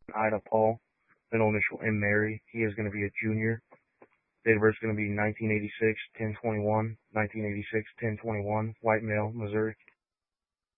Ida Paul, middle initial M. Mary. He is going to be a junior. Date of birth is going to be 1986, 10/21, 1986, 10/21, white male, Missouri.